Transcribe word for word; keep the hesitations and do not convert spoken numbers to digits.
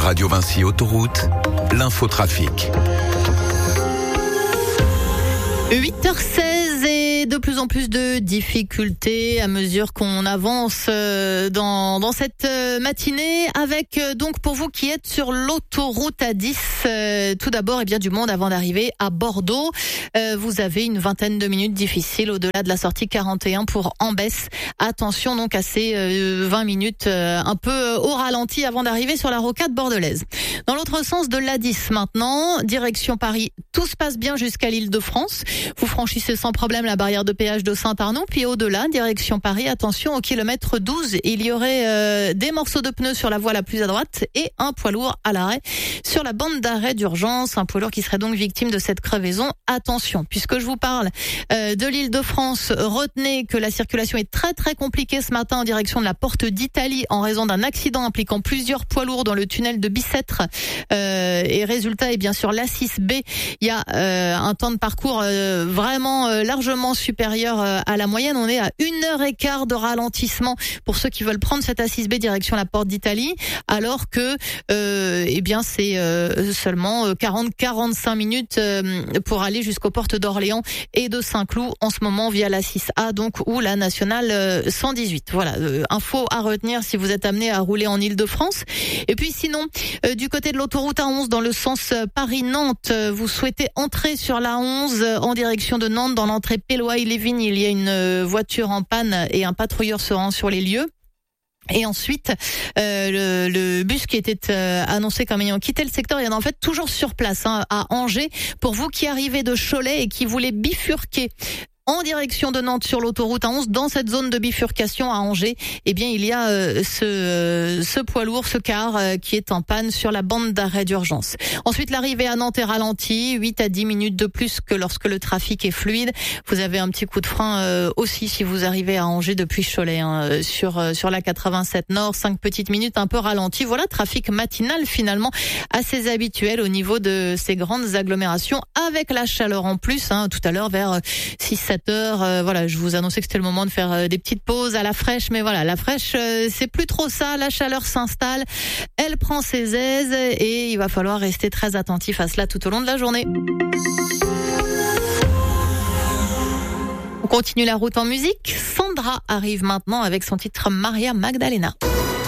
Radio Vinci Autoroute, l'infotrafic. huit heures seize et de plus en plus de difficultés à mesure qu'on avance dans, dans cette matinée avec donc pour vous qui êtes sur l'autoroute A dix, euh, tout d'abord eh bien du monde avant d'arriver à Bordeaux. Euh, vous avez une vingtaine de minutes difficiles au-delà de la sortie quarante et un pour Ambès. Attention donc à ces euh, vingt minutes euh, un peu au ralenti avant d'arriver sur la rocade bordelaise. Dans l'autre sens de l'A dix maintenant, direction Paris, tout se passe bien jusqu'à l'Île-de-France. Vous franchissez sans problème la barrière de péage de Saint-Arnaud, puis au-delà, direction Paris, attention au kilomètre douze, il y aurait euh, des morceaux de pneus sur la voie la plus à droite et un poids lourd à l'arrêt sur la bande d'arrêt d'urgence, un poids lourd qui serait donc victime de cette crevaison. Attention, puisque je vous parle euh, de l'Île-de-France, retenez que la circulation est très très compliquée ce matin en direction de la porte d'Italie en raison d'un accident impliquant plusieurs poids lourds dans le tunnel de Bicêtre. Euh, et résultat, et bien sûr l'A six B, il y a euh, un temps de parcours euh, vraiment euh, largement supérieur euh, à la moyenne. On est à une heure et quart de ralentissement pour ceux qui veulent prendre cette A six B direction la porte d'Italie, alors que euh, eh bien c'est euh, seulement quarante à quarante-cinq minutes euh, pour aller jusqu'aux portes d'Orléans et de Saint-Cloud en ce moment via la six A donc ou la nationale euh, cent dix-huit. Voilà, euh, info à retenir si vous êtes amené à rouler en Île-de-France. Et puis sinon, euh, du côté de l'autoroute A onze dans le sens Paris-Nantes, euh, vous souhaitez entrer sur l'A onze euh, en direction de Nantes dans l'entrée Péloy-les-Vignes. Il y a une euh, voiture en panne et un patrouilleur se rend sur les lieux. Et ensuite, euh, le, le bus qui était euh, annoncé comme ayant quitté le secteur, il y en a en fait toujours sur place hein, à Angers. Pour vous qui arrivez de Cholet et qui voulez bifurquer en direction de Nantes sur l'autoroute A onze, dans cette zone de bifurcation à Angers, eh bien il y a euh, ce, euh, ce poids lourd, ce car euh, qui est en panne sur la bande d'arrêt d'urgence. Ensuite, l'arrivée à Nantes est ralentie, huit à dix minutes de plus que lorsque le trafic est fluide. Vous avez un petit coup de frein euh, aussi si vous arrivez à Angers depuis Cholet, hein, sur euh, sur la quatre-vingt-sept Nord, cinq petites minutes un peu ralenti. Voilà, trafic matinal finalement assez habituel au niveau de ces grandes agglomérations avec la chaleur en plus. Hein, tout à l'heure vers six sept heures, euh, voilà, je vous annonçais que c'était le moment de faire euh, des petites pauses à la fraîche, mais voilà, la fraîche, euh, c'est plus trop ça, la chaleur s'installe, elle prend ses aises et il va falloir rester très attentif à cela tout au long de la journée. On continue la route en musique. Sandra arrive maintenant avec son titre Maria Magdalena.